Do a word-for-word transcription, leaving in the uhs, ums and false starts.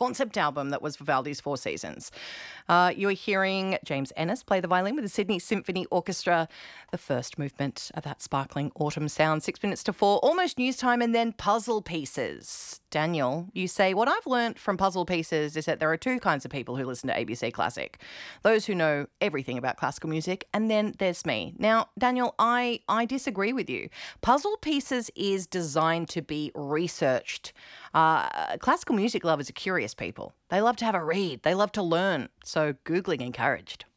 concept album that was Vivaldi's Four Seasons. Uh, you're hearing James Ennis play the violin with the Sydney Symphony Orchestra, the first movement of that sparkling autumn sound, six minutes to four, almost news time, and then puzzle pieces. Daniel, you say, what I've learnt from puzzle pieces is that there are two kinds of people who listen to A B C Classic. Those who know everything about classical music, and then there's me. Now, Daniel, I, I disagree with you. Puzzle pieces is designed to be researched. Uh, classical music lovers are curious people. They love to have a read. They love to learn. So Googling encouraged.